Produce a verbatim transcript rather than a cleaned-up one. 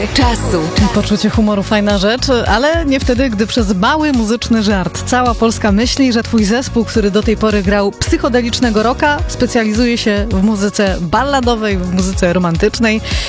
Czasu. Poczucie humoru fajna rzecz, ale nie wtedy, gdy przez mały muzyczny żart cała Polska myśli, że twój zespół, który do tej pory grał psychodelicznego rocka, specjalizuje się w muzyce balladowej, w muzyce romantycznej